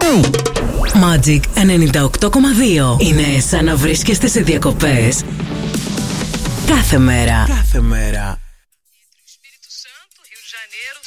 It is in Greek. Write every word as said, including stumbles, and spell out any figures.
Magic ενενήντα οκτώ κόμμα δύο. Είναι σαν να βρίσκεστε σε διακοπές κάθε μέρα. Κάθε μέρα.